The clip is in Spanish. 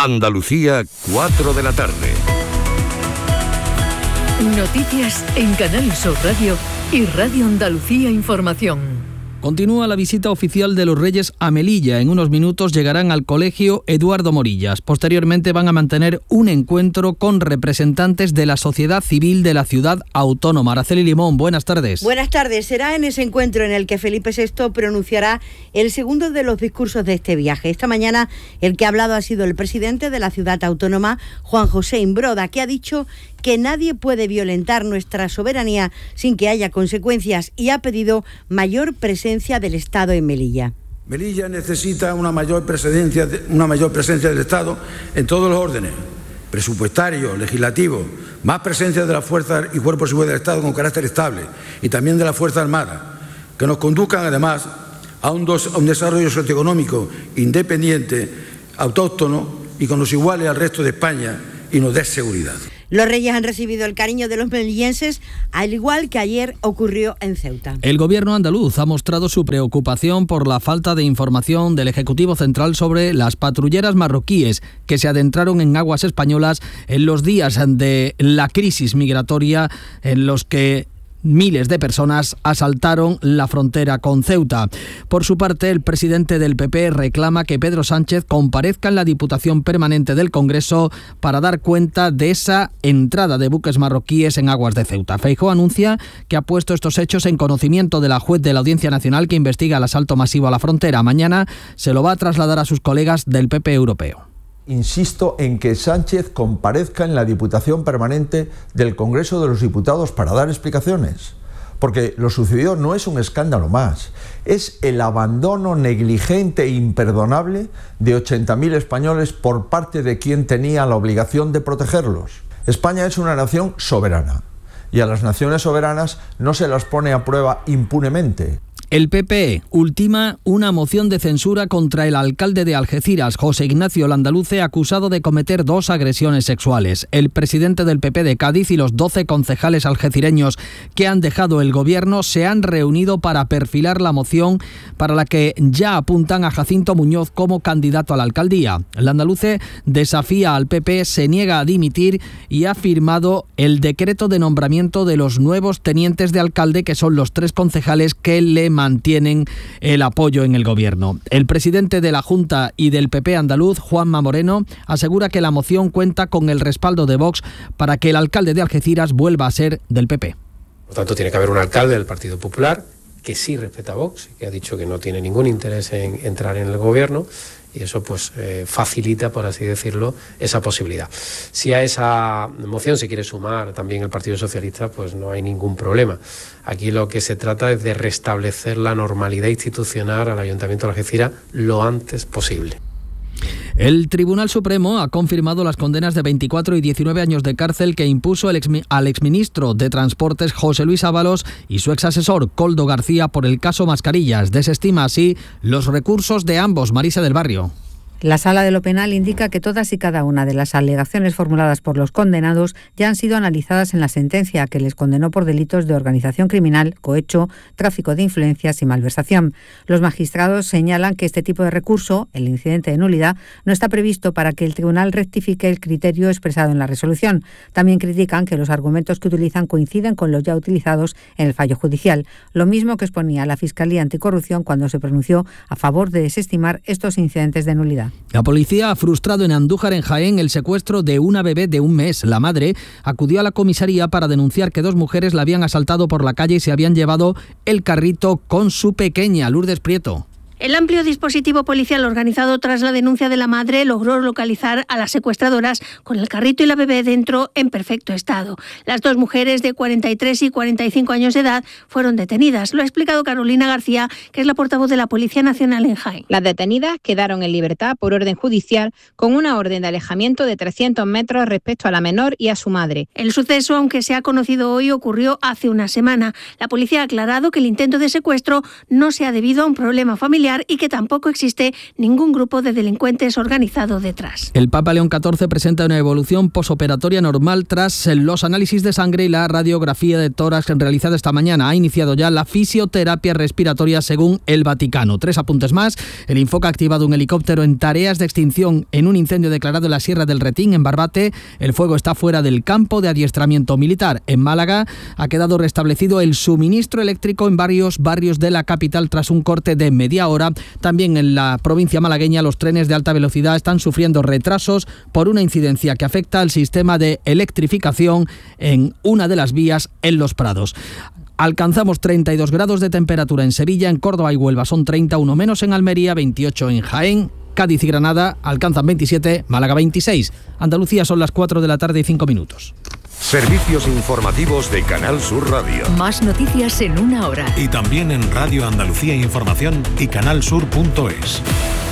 Andalucía, 4 de la tarde. Noticias en Canal Sur Radio y Radio Andalucía Información. Continúa la visita oficial de los Reyes a Melilla. En unos minutos llegarán al Colegio Eduardo Morillas. Posteriormente van a mantener un encuentro con representantes de la sociedad civil de la ciudad autónoma. Araceli Limón, buenas tardes. Buenas tardes. Será en ese encuentro en el que Felipe VI pronunciará el segundo de los discursos de este viaje. Esta mañana el que ha hablado ha sido el presidente de la ciudad autónoma, Juan José Imbroda, que ha dicho que nadie puede violentar nuestra soberanía sin que haya consecuencias y ha pedido mayor presencia del Estado en Melilla. Melilla necesita una mayor presencia del Estado en todos los órdenes, presupuestario, legislativo, más presencia de las fuerzas y cuerpos de seguridad del Estado con carácter estable y también de las Fuerzas Armadas, que nos conduzcan además a un desarrollo socioeconómico independiente, autóctono y con los iguales al resto de España y nos dé seguridad. Los Reyes han recibido el cariño de los melillenses, al igual que ayer ocurrió en Ceuta. El gobierno andaluz ha mostrado su preocupación por la falta de información del Ejecutivo Central sobre las patrulleras marroquíes que se adentraron en aguas españolas en los días de la crisis migratoria en los que miles de personas asaltaron la frontera con Ceuta. Por su parte, el presidente del PP reclama que Pedro Sánchez comparezca en la Diputación Permanente del Congreso para dar cuenta de esa entrada de buques marroquíes en aguas de Ceuta. Feijóo anuncia que ha puesto estos hechos en conocimiento de la juez de la Audiencia Nacional que investiga el asalto masivo a la frontera. Mañana se lo va a trasladar a sus colegas del PP europeo. Insisto en que Sánchez comparezca en la Diputación Permanente del Congreso de los Diputados para dar explicaciones, porque lo sucedido no es un escándalo más, es el abandono negligente e imperdonable de 80.000 españoles por parte de quien tenía la obligación de protegerlos. España es una nación soberana y a las naciones soberanas no se las pone a prueba impunemente. El PP ultima una moción de censura contra el alcalde de Algeciras, José Ignacio Landaluce, acusado de cometer 2 agresiones sexuales. El presidente del PP de Cádiz y los 12 concejales algecireños que han dejado el gobierno se han reunido para perfilar la moción para la que ya apuntan a Jacinto Muñoz como candidato a la alcaldía. Landaluce desafía al PP, se niega a dimitir y ha firmado el decreto de nombramiento de los nuevos tenientes de alcalde, que son los 3 concejales que le mantienen el apoyo en el gobierno. El presidente de la Junta y del PP andaluz, Juanma Moreno, asegura que la moción cuenta con el respaldo de Vox para que el alcalde de Algeciras vuelva a ser del PP. Por tanto, tiene que haber un alcalde del Partido Popular que sí respeta a Vox, que ha dicho que no tiene ningún interés en entrar en el gobierno, y eso pues facilita, por así decirlo, esa posibilidad. Si a esa moción se quiere sumar también el Partido Socialista, pues no hay ningún problema. Aquí lo que se trata es de restablecer la normalidad institucional al Ayuntamiento de Algeciras lo antes posible. El Tribunal Supremo ha confirmado las condenas de 24 y 19 años de cárcel que impuso al exministro de Transportes José Luis Ábalos y su exasesor Koldo García por el caso Mascarillas. Desestima así los recursos de ambos. Marisa del Barrio. La Sala de lo Penal indica que todas y cada una de las alegaciones formuladas por los condenados ya han sido analizadas en la sentencia que les condenó por delitos de organización criminal, cohecho, tráfico de influencias y malversación. Los magistrados señalan que este tipo de recurso, el incidente de nulidad, no está previsto para que el tribunal rectifique el criterio expresado en la resolución. También critican que los argumentos que utilizan coinciden con los ya utilizados en el fallo judicial, lo mismo que exponía la Fiscalía Anticorrupción cuando se pronunció a favor de desestimar estos incidentes de nulidad. La policía ha frustrado en Andújar, en Jaén, el secuestro de una bebé de 1 mes. La madre acudió a la comisaría para denunciar que 2 mujeres la habían asaltado por la calle y se habían llevado el carrito con su pequeña. Lourdes Prieto. El amplio dispositivo policial organizado tras la denuncia de la madre logró localizar a las secuestradoras con el carrito y la bebé dentro en perfecto estado. Las 2 mujeres de 43 y 45 años de edad fueron detenidas. Lo ha explicado Carolina García, que es la portavoz de la Policía Nacional en Jaén. Las detenidas quedaron en libertad por orden judicial con una orden de alejamiento de 300 metros respecto a la menor y a su madre. El suceso, aunque se ha conocido hoy, ocurrió hace una semana. La policía ha aclarado que el intento de secuestro no se ha debido a un problema familiar, familiar y que tampoco existe ningún grupo de delincuentes organizado detrás. El Papa León XIV presenta una evolución posoperatoria normal tras los análisis de sangre y la radiografía de tórax realizada esta mañana. Ha iniciado ya la fisioterapia respiratoria según el Vaticano. 3 apuntes más. El Infoca ha activado un helicóptero en tareas de extinción en un incendio declarado en la Sierra del Retín, en Barbate. El fuego está fuera del campo de adiestramiento militar. En Málaga ha quedado restablecido el suministro eléctrico en varios barrios de la capital tras un corte de media hora. También en la provincia malagueña los trenes de alta velocidad están sufriendo retrasos por una incidencia que afecta al sistema de electrificación en una de las vías en Los Prados. Alcanzamos 32 grados de temperatura en Sevilla, en Córdoba y Huelva son 31 menos, en Almería 28 en Jaén, Cádiz y Granada alcanzan 27, Málaga 26. Andalucía son las 4 de la tarde y 5 minutos. Servicios informativos de Canal Sur Radio. Más noticias en una hora. Y también en Radio Andalucía Información y canalsur.es.